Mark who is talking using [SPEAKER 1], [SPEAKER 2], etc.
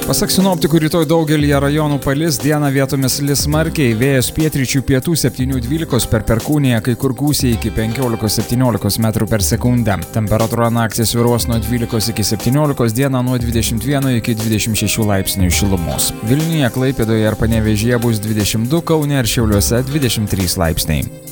[SPEAKER 1] Pasak sinoptikų, rytoj daugelyje rajonų palis, dieną vietomis lis smarkiai, vėjas pietryčių pietų 7–12 per perkūniją, kai kur gūsiai iki 15–17 metrų per sekundę. Temperatūra naktį svyruos nuo 12 iki 17, dieną nuo 21 iki 26 laipsnių šilumos. Vilniuje, Klaipėdoje ir Panevėžyje bus 22, Kaune ir Šiauliuose 23 laipsniai.